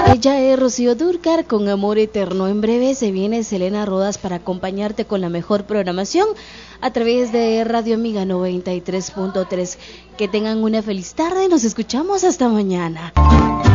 Ella es Rocío Dúrcal con Amor Eterno. En breve se viene Selena Rodas para acompañarte con la mejor programación a través de Radio Amiga 93.3. Que tengan una feliz tarde. Nos escuchamos hasta mañana.